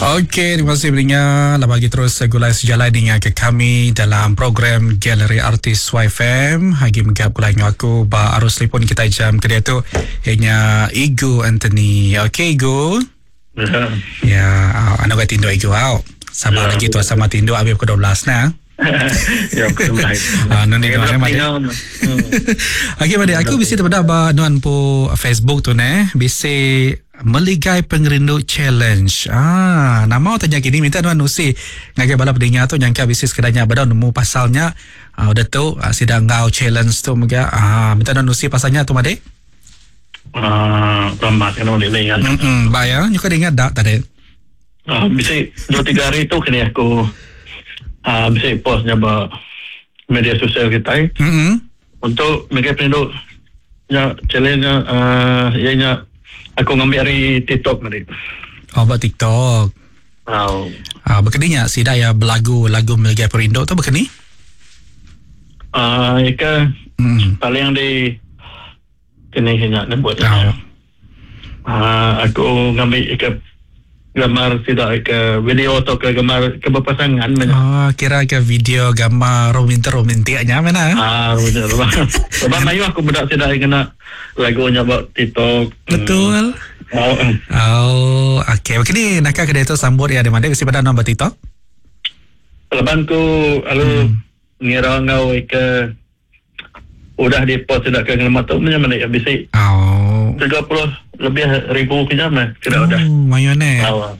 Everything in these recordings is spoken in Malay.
Okey, terima kasih pendengar. Bagi terus gulai sejalan dengan ke kami dalam program Galeri Artis YFM. Hagi menggap gulai aku ba arus telefon kita jam kedua tu ianya Igu Anthony. Okey Igu. Ya, anak tindo Igu au. Sama lagi tu sama tindo habis ke 12 nah. Ya, kembali. Nanti mana mana. Okey, mari aku bisa terpada ba nuan po Facebook tu ne, bisa meligai pengerindu challenge. Nama tanya gini minta nuan nusi ngagai balap pendengar tu nyangka bisnis kedanya badau nemu pasalnya. Udah tu sidang ngau challenge tu mega. Minta nuan nusi pasalnya tu made. Lambat kan boleh lihat. Bayar nyuka dengar dak tadi. Bisa 2-3 hari tu kena aku bisa postnya ba media sosial kita untuk mereka penduduk ya challenge ianya aku ngambil dari TikTok tadi. Buat TikTok. Berkeninya sida ya lagu Meligai Perindo tu berkeni? Ika paling yang di kini nak buat. Aku ngambil ika gambar tidak ke video atau ke gambar ke berpasangan mana. Kira ke video gambar romantiknya mana? Betul. Sebab mayu aku budak tidak kena lagunya buat TikTok. Betul. Okey. Begini nak kedai tu sambut ya di mana mesti pada nombor TikTok? Lepas ku lalu ngira ngau ke udah di post tidak ke ngelamat tu mana ya bisa. 30 lebih ribu kejam lah kira udah. Mayone.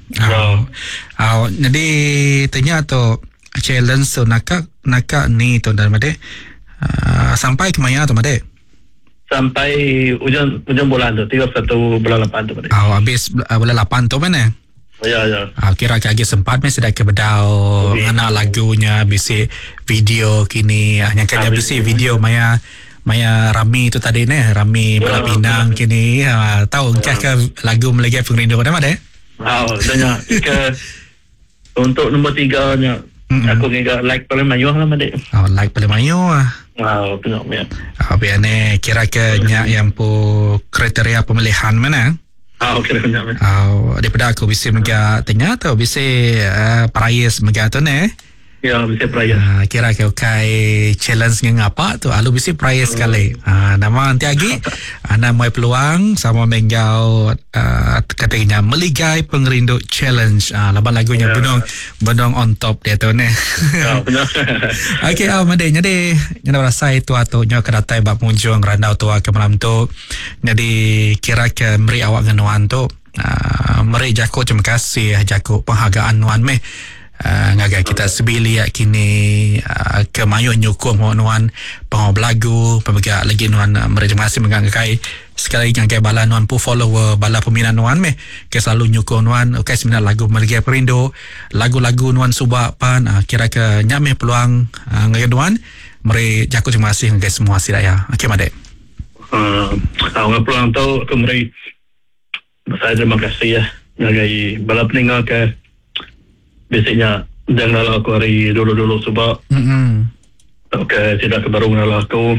Jadi tanya tu challenge tu nak ni tu dan made sampai ke mana tu made? Sampai ujung bulan tu 31 bulan 8 tu made. Habis bulan 8 tu mana? Ya. Kira lagi sempat mesti dah ke bedau mana lagunya bisa video kini yang kena bisa video Maya Rami tu tadi ni Rami Bala Pinang kini tahu ke lagu Meligai Pengerindu mana ada? Tanya ke untuk nombor 3 nya aku ngiga like paling mayuh lah made. Like paling mayuh. Tengok ya. Biar ni kira ke nya yang pu kriteria pemilihan mana? Kira nya. Daripada aku bisa mega tanya tu bisa prize mega tu ni. Ya, bisa prize. Kira ke challenge dengan apa tu alu bisa prize sekali. Nama nanti lagi ana mau peluang sama menggau katanya Meligai Pengerindu Challenge. Laban lagunya benong on top dia tu ni. Benar. Okey, madenya deh. Nyana rasa itu atau nyo kedatai bab munjung randau tua ke malam tu. Jadi kira ke meri awak ngenuan tu. Meri jako terima kasih jako penghargaan nuan meh. Ngagai kita sebili kini ke mayu nyukung nuan pengob lagu pembega lagi nuan terima kasih mengagai sekali lagi ngagai bala nuan pu follower bala peminat nuan meh ke selalu nyukung nuan sebenarnya lagu Meligai Perindo lagu-lagu nuan subak pan kira ke nyameh peluang ngagai nuan meri jaku terima kasih ngagai semua sidaya. Okey made. Peluang tu ke meri saya terima kasih ya ngagai bala peninggal ke biasanya jangan aku hari dulu sebab tidak kebaru aku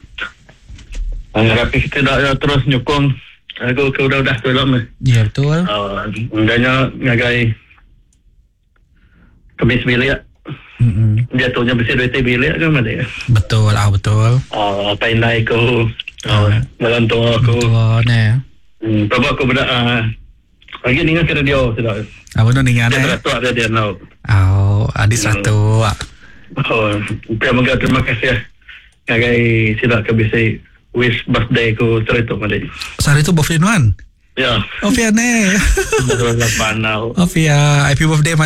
harap tidak terus nyukung aku ke udah tu lah ya betul enggaknya ngagai kemis bilik dia tuhnya bisa duit bilik kan ada ya betul apa yang naik aku melantung aku sebab aku benda lagi ningan ke radio tidak. Apa tu ningan Satu ada dia now. Adi satu. Terima kasih. Ngagai sila ke bisa wish birthday ku cerita made. Sari tu birthday nuan. Ya. Ofia ne. Lapan now. Ofia happy birthday.